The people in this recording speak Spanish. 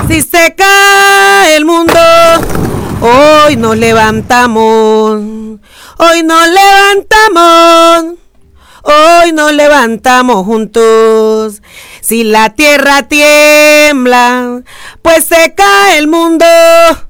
Si se cae el mundo, hoy nos levantamos. Hoy nos levantamos. Hoy nos levantamos juntos. Si la tierra tiembla, pues se cae el mundo.